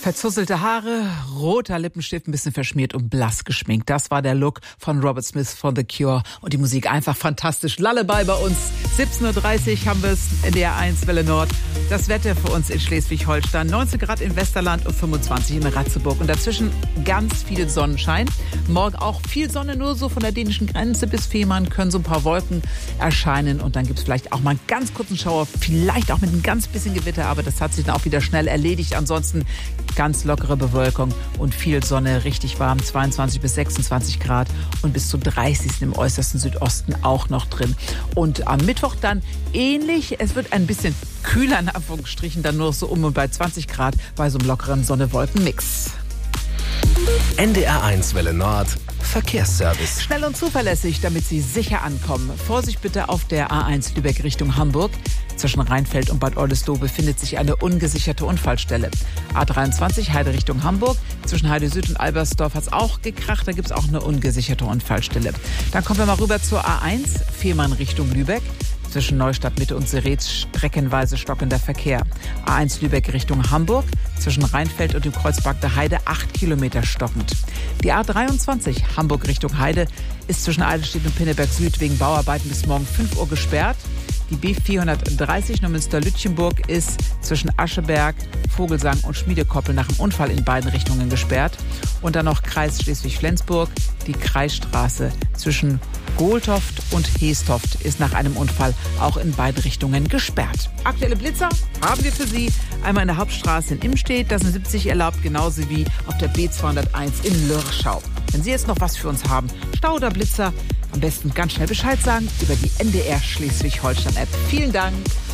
Verzusselte Haare, roter Lippenstift, ein bisschen verschmiert und blass geschminkt. Das war der Look von Robert Smith von The Cure. Und die Musik einfach fantastisch. Lullaby bei uns. 17.30 Uhr haben wir es in der 1 Welle Nord. Das Wetter für uns in Schleswig-Holstein. 19 Grad in Westerland und 25 in Ratzeburg. Und dazwischen ganz viel Sonnenschein. Morgen auch viel Sonne, nur so von der dänischen Grenze bis Fehmarn können so ein paar Wolken erscheinen. Und dann gibt es vielleicht auch mal einen ganz kurzen Schauer. Vielleicht auch mit ein ganz bisschen Gewitter. Aber das hat sich dann auch wieder schnell erledigt. Ansonsten ganz lockere Bewölkung und viel Sonne, richtig warm, 22 bis 26 Grad und bis zu 30 im äußersten Südosten auch noch drin. Und am Mittwoch dann ähnlich, es wird ein bisschen kühler in Anführungsstrichen, dann nur so um und bei 20 Grad bei so einem lockeren Sonne-Wolken-Mix. NDR1 Welle Nord Verkehrsservice. Schnell und zuverlässig, damit Sie sicher ankommen. Vorsicht bitte auf der A1 Lübeck Richtung Hamburg. Zwischen Rheinfeld und Bad Oldesloe befindet sich eine ungesicherte Unfallstelle. A23 Heide Richtung Hamburg. Zwischen Heide Süd und Albersdorf hat es auch gekracht. Da gibt es auch eine ungesicherte Unfallstelle. Dann kommen wir mal rüber zur A1 Fehmarn Richtung Lübeck. Zwischen Neustadt Mitte und Seretz streckenweise stockender Verkehr. A1 Lübeck Richtung Hamburg. Zwischen Rheinfeld und dem Kreuzberg der Heide 8 Kilometer stockend. Die A23 Hamburg Richtung Heide ist zwischen Eidelstedt und Pinneberg Süd wegen Bauarbeiten bis morgen 5 Uhr gesperrt. Die B430 Neumünster-Lütchenburg ist zwischen Ascheberg, Vogelsang und Schmiedekoppel nach dem Unfall in beiden Richtungen gesperrt. Und dann noch Kreis Schleswig-Flensburg. Die Kreisstraße zwischen Gohltoft und Heestoft ist nach einem Unfall auch in beide Richtungen gesperrt. Aktuelle Blitzer haben wir für Sie. Einmal in der Hauptstraße in Imstedt, da sind 70 erlaubt, genauso wie auf der B201 in Lörschau. Wenn Sie jetzt noch was für uns haben, Stau oder Blitzer, am besten ganz schnell Bescheid sagen über die NDR Schleswig-Holstein-App. Vielen Dank.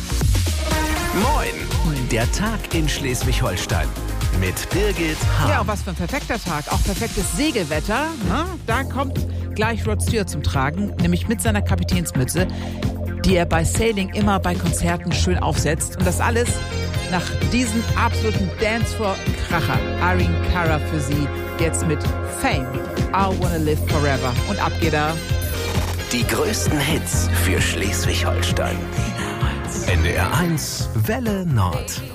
Moin, der Tag in Schleswig-Holstein mit Birgit Hahn. Ja, und was für ein perfekter Tag. Auch perfektes Segelwetter. Ne? Da kommt gleich Rod Stewart zum Tragen, nämlich mit seiner Kapitänsmütze, die er bei Sailing immer bei Konzerten schön aufsetzt. Und das alles nach diesem absoluten Dancefloor-Kracher. Irene Cara für Sie jetzt mit Fame. I Wanna Live Forever. Und ab geht er. Die größten Hits für Schleswig-Holstein. NDR1 Welle Nord.